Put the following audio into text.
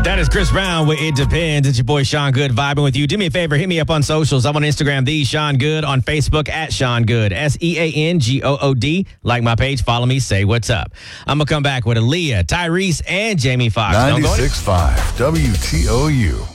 That is Chris Brown with It Depends. It's your boy Sean Good vibing with you. Do me a favor, hit me up on socials. I'm on Instagram, the Sean Good, on Facebook at Sean Good, SeanGood. Like my page, follow me, say what's up. I'm going to come back with Aaliyah, Tyrese, and Jamie Foxx. 96.5 WTOU.